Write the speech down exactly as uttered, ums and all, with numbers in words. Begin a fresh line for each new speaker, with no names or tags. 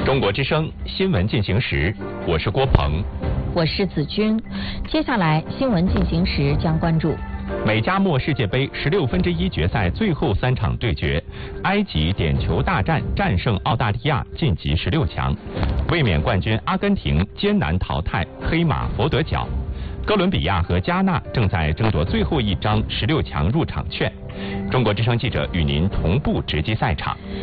中国之声新闻进行时，我是郭鹏，
我是子君。接下来新闻进行时将关注
美加墨世界杯十六分之一决赛最后三场对决，埃及点球大战战胜澳大利亚晋级十六强，卫冕冠军阿根廷艰难淘汰黑马佛得角，哥伦比亚和加纳正在争夺最后一张十六强入场券。中国之声记者与您同步直击赛场。